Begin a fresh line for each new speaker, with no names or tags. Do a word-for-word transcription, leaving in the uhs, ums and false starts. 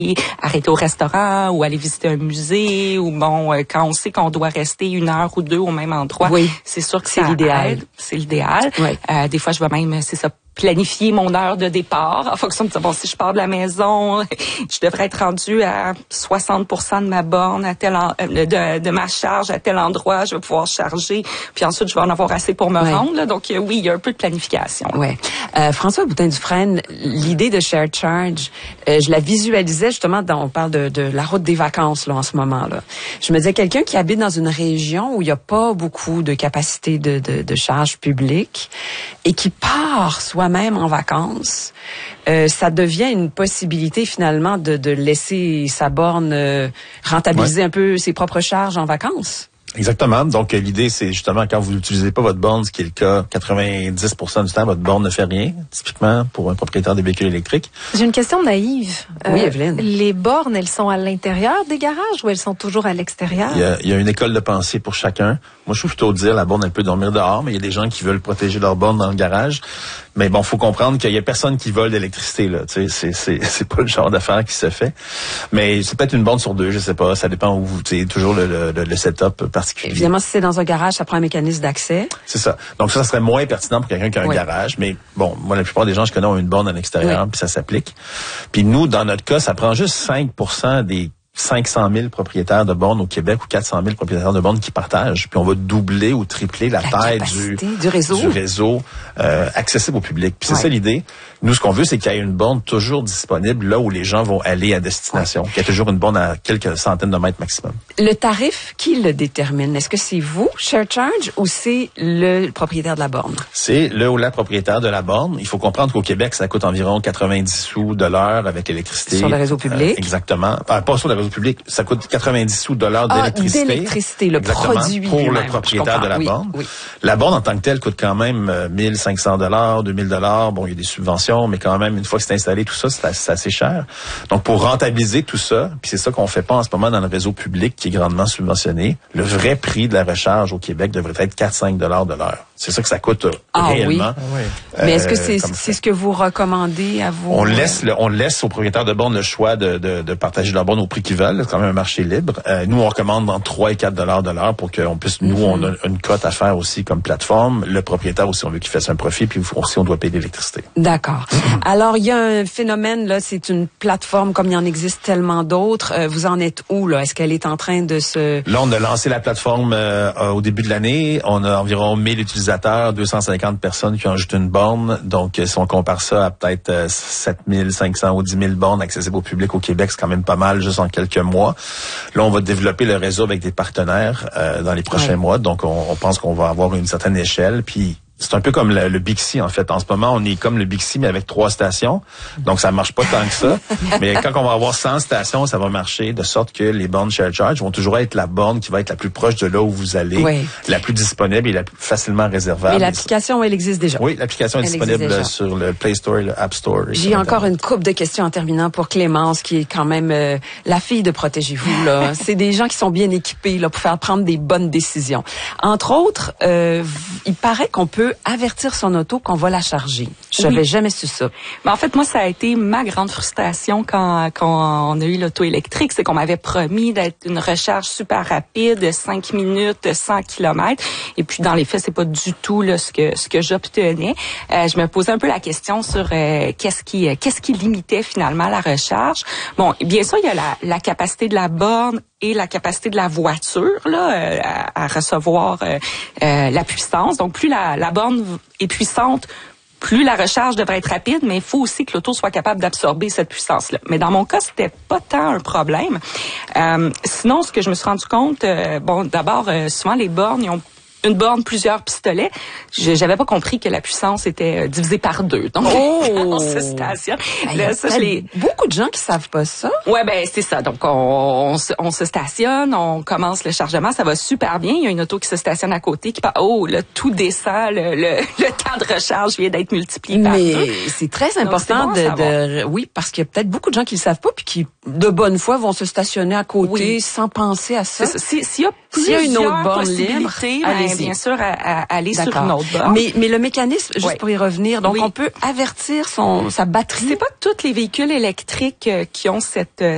arrêter au restaurant ou aller visiter un musée ou bon, quand on sait qu'on doit rester une heure ou deux au même endroit,
oui.
c'est sûr que
c'est
ça
l'idéal.
aide. C'est l'idéal.
Oui.
Euh, des fois, je vais même, c'est ça, planifier mon heure de départ en fonction de ça. Bon, si je pars de la maison, je devrais être rendue à soixante pour cent de ma borne, à tel en, de, de ma charge à tel endroit, je vais pouvoir charger. Puis ensuite, je vais en avoir assez pour me
ouais.
rendre. Là. Donc, euh, oui, il y a un peu de planification.
Ouais. Euh, François Boutin-Dufresne, l'idée de Shared Charge, euh, je la visualisais justement dans, on parle de, de la route des vacances là en ce moment là. Je me disais, quelqu'un qui habite dans une région où il n'y a pas beaucoup de capacité de, de, de charge publique et qui part soi-même en vacances, euh, ça devient une possibilité finalement de, de laisser sa borne euh, rentabiliser ouais. un peu ses propres charges en vacances.
Exactement. Donc, l'idée, c'est justement quand vous n'utilisez pas votre borne, ce qui est le cas, quatre-vingt-dix pour cent du temps, votre borne ne fait rien, typiquement, pour un propriétaire de véhicules électriques.
J'ai une question naïve.
Oui,
euh,
Evelyne.
Les bornes, elles sont à l'intérieur des garages ou elles sont toujours à l'extérieur?
Il y a, il y a une école de pensée pour chacun. Moi, je suis plutôt de dire la borne, elle peut dormir dehors, mais il y a des gens qui veulent protéger leur borne dans le garage. Mais bon, faut comprendre qu'il y a personne qui vole d'électricité, là. Tu sais, c'est, c'est, c'est pas le genre d'affaire qui se fait. Mais c'est peut-être une borne sur deux, je sais pas. Ça dépend où vous, tu sais, toujours le, le, le setup particulier.
Évidemment, si c'est dans un garage, ça prend un mécanisme d'accès.
C'est ça. Donc, ça, ça serait moins pertinent pour quelqu'un qui a un oui. garage. Mais bon, moi, la plupart des gens que je connais ont une borne à l'extérieur, oui. puis ça s'applique. Puis nous, dans notre cas, ça prend juste cinq pour cent des cinq cent mille propriétaires de bornes au Québec ou quatre cent mille propriétaires de bornes qui partagent. Puis on va doubler ou tripler la, la taille du,
du réseau,
du réseau euh, accessible au public. Puis c'est ouais. ça l'idée. Nous, ce qu'on veut, c'est qu'il y ait une borne toujours disponible là où les gens vont aller à destination. Ouais. Qu'il y ait toujours une borne à quelques centaines de mètres maximum.
Le tarif, qui le détermine? Est-ce que c'est vous, Shared Charge, ou c'est le propriétaire de la borne?
C'est le ou la propriétaire de la borne. Il faut comprendre qu'au Québec, ça coûte environ quatre-vingt-dix sous de l'heure avec l'électricité.
Sur le réseau public?
Euh, exactement. Enfin, pas sur le réseau public. Ça coûte quatre-vingt-dix sous de l'heure
ah,
d'électricité.
d'électricité, le
exactement,
produit
pour
lui-même.
le propriétaire de la
oui,
borne.
Oui.
La borne en tant que telle coûte quand même euh, mille cinq cents dollars, deux mille dollars. Bon, il y a des subventions, mais quand même, une fois que c'est installé, tout ça, c'est, c'est assez cher. Donc, pour rentabiliser tout ça, puis c'est ça qu'on fait pas en ce moment dans le réseau public qui est grandement subventionné, le vrai prix de la recharge au Québec devrait être quatre à cinq dollars de l'heure. C'est ça que ça coûte euh,
ah,
réellement.
Oui. Euh, mais est-ce que c'est, c'est ce que vous recommandez à vous?
On laisse, le, on laisse aux propriétaires de bornes le choix de, de, de partager leur borne au prix qu'ils veulent. C'est quand même un marché libre. Euh, nous, on recommande entre trois et quatre dollars de l'heure pour qu'on puisse, nous, mm-hmm. on a une cote à faire aussi comme plateforme. Le propriétaire aussi, on veut qu'il fasse un profit, puis aussi, on doit payer l'électricité.
D'accord. Alors, il y a un phénomène, là, c'est une plateforme comme il y en existe tellement d'autres. Euh, vous en êtes où, là? Est-ce qu'elle est en train de se...
Là, on a lancé la plateforme euh, au début de l'année. On a environ mille utilisateurs, deux cent cinquante personnes qui ont ajouté une borne. Donc, si on compare ça à peut-être euh, sept mille cinq cents ou dix mille bornes accessibles au public au Québec, c'est quand même pas mal juste en quelques mois. Là, on va développer le réseau avec des partenaires euh, dans les prochains ouais. mois. Donc, on, on pense qu'on va avoir une certaine échelle. Puis, c'est un peu comme le, le Bixi, en fait. En ce moment, on est comme le Bixi, mais avec trois stations. Donc, ça marche pas tant que ça. Mais quand on va avoir cent stations, ça va marcher de sorte que les bornes Shared Charge vont toujours être la borne qui va être la plus proche de là où vous allez, oui. la plus disponible et la plus facilement réservable.
Mais l'application, elle existe déjà.
Oui, l'application est elle disponible sur le Play Store et le App Store.
J'ai encore une couple de questions en terminant pour Clémence, qui est quand même euh, la fille de Protégez-vous. Là. C'est des gens qui sont bien équipés là, pour faire prendre des bonnes décisions. Entre autres, euh, il paraît qu'on peut avertir son auto qu'on va la charger. Je n'avais oui. jamais su ça.
Mais en fait, moi, ça a été ma grande frustration quand, quand on a eu l'auto électrique, c'est qu'on m'avait promis d'être une recharge super rapide, cinq minutes, cent kilomètres. Et puis, dans les faits, c'est pas du tout là, ce que ce que j'obtenais. Euh, je me posais un peu la question sur euh, qu'est-ce qui qu'est-ce qui limitait finalement la recharge. Bon, bien sûr, il y a la, la capacité de la borne et la capacité de la voiture là euh, à, à recevoir euh, euh, la puissance. Donc, plus la, la borne est puissante, plus la recharge devrait être rapide, mais il faut aussi que l'auto soit capable d'absorber cette puissance-là. Mais dans mon cas, c'était pas tant un problème. Euh, sinon, ce que je me suis rendu compte, euh, bon, d'abord, euh, souvent les bornes, ils ont une borne, plusieurs pistolets. Je, j'avais pas compris que la puissance était divisée par deux. Donc,
oh!
on se stationne.
Il y a ça, les... beaucoup de gens qui savent pas ça.
Ouais, ben c'est ça. Donc, on, on, se, on se stationne, on commence le chargement, ça va super bien. Il y a une auto qui se stationne à côté, qui part, oh, là, tout descend, le, le, le temps de recharge vient d'être multiplié par deux.
Mais c'est très important Donc, c'est bon de, de, oui, parce qu'il y a peut-être beaucoup de gens qui le savent pas, puis qui, de bonne foi, vont se stationner à côté oui. sans penser à ça.
C'est ça. Si, s'il y a
S'il y a une autre borne libre,
ben, bien sûr, à, à aller D'accord. sur une autre borne.
Mais, mais le mécanisme, juste
ouais.
pour y revenir, donc
oui.
on peut avertir son sa batterie.
C'est pas tous les véhicules électriques euh, qui ont cette